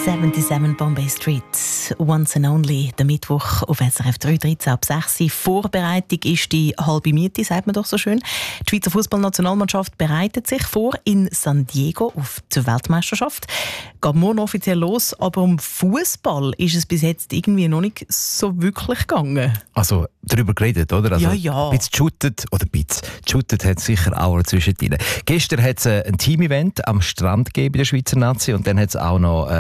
77 Bombay Street, Once and Only, der Mittwoch auf SRF 3, 13 ab 6. Vorbereitung ist die halbe Miete, sagt man doch so schön. Die Schweizer Fußballnationalmannschaft bereitet sich vor in San Diego auf die Weltmeisterschaft. Geht morgen offiziell los, aber um Fußball ist es bis jetzt irgendwie noch nicht so wirklich gegangen. Also darüber geredet, oder? Also, ja. Ein bisschen geshootet hat es sicher auch zwischendrin. Gestern hat es ein Team-Event am Strand gegeben bei der Schweizer Nazi und dann hat es auch noch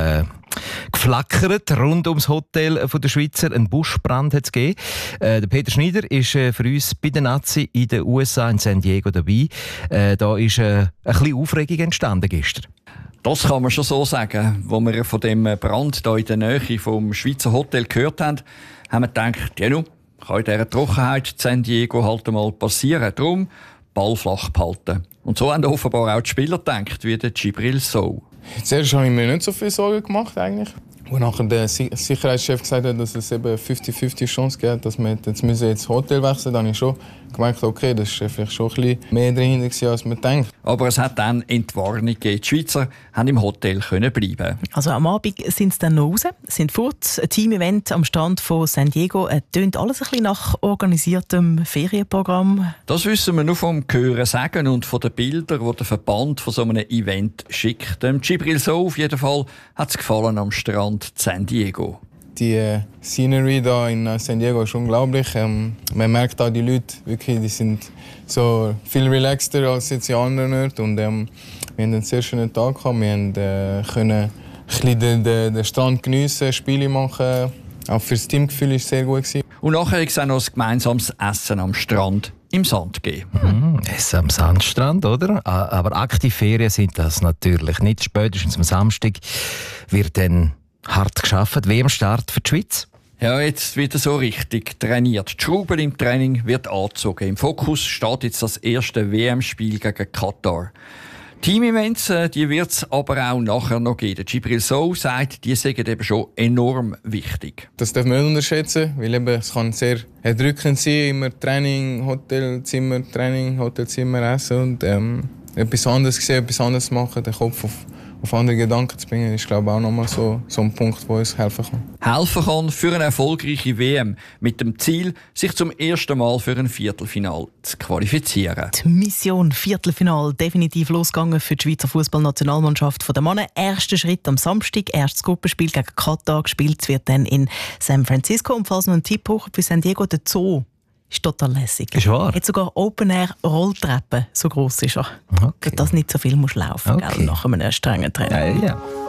geflackert rund ums Hotel von der Schweizer. Ein Buschbrand hat es gegeben. Der Peter Schneider ist für uns bei der Nazi in den USA, in San Diego dabei. Da ist ein bisschen Aufregung entstanden gestern. Das kann man schon so sagen. Als wir von dem Brand hier in der Nähe vom Schweizer Hotel gehört haben, haben wir gedacht, ja, kann in dieser Trockenheit in San Diego halt einmal passieren. Darum Ball flach behalten. Und so haben offenbar auch die Spieler gedacht, wie der Djibril Sow. Zuerst habe ich mir nicht so viel Sorgen gemacht eigentlich. Als nachher der Sicherheitschef gesagt hat, dass es eben 50-50 Chance gibt, dass wir jetzt Hotel wechseln, dann habe ich schon gemerkt, okay, das ist vielleicht schon ein bisschen mehr dahinter, als man denkt. Aber es hat dann Entwarnung gegeben. Die Schweizer haben im Hotel bleiben. Also am Abend sind sie dann noch raus, sind fort. Ein Team-Event am Stand von San Diego. Tönt alles ein bisschen nach organisiertem Ferienprogramm. Das wissen wir nur vom Hören sagen und von den Bildern, die der Verband von so einem Event schickt. Dem Djibril Sow auf jeden Fall hat es gefallen am Strand San Diego. Die Scenery da in San Diego ist unglaublich. Man merkt auch, die Leute wirklich, die sind so viel relaxter als jetzt die anderen Orte. Und wir haben einen sehr schönen Tag gehabt. Wir können ein bisschen den Strand geniessen, Spiele machen. Auch für das Teamgefühl war es sehr gut. Und nachher gibt es auch noch ein gemeinsames Essen am Strand im Sand geben. Essen am Sandstrand, oder? Aber aktive Ferien sind das natürlich nicht. Spätestens am Samstag wird dann hart gearbeitet. WM-Start für die Schweiz? Ja, jetzt wird so richtig trainiert. Die Schraube im Training wird angezogen. Im Fokus steht jetzt das erste WM-Spiel gegen Katar. Team-Events, die wird es aber auch nachher noch geben. Djibril Sow sagt, die sind eben schon enorm wichtig. Das darf man nicht unterschätzen, weil eben, es kann sehr erdrückend sein, immer Training, Hotelzimmer, essen und etwas anderes sehen, etwas anderes machen, den Kopf auf andere Gedanken zu bringen, ist glaube ich auch nochmal so ein Punkt, der uns helfen kann. Helfen kann für eine erfolgreiche WM mit dem Ziel, sich zum ersten Mal für ein Viertelfinal zu qualifizieren. Die Mission Viertelfinal definitiv losgegangen für die Schweizer Fußballnationalmannschaft der Männer. Erster Schritt am Samstag, erstes Gruppenspiel gegen Katar. Gespielt wird dann in San Francisco. Und falls noch ein Tipp hoch für San Diego, der Zoo ist total lässig. Ist wahr. Hat sogar Open-Air-Rolltreppen, so gross ist er. Okay. Dass nicht so viel laufen musst, Okay. nach einem strengen Training. Ja.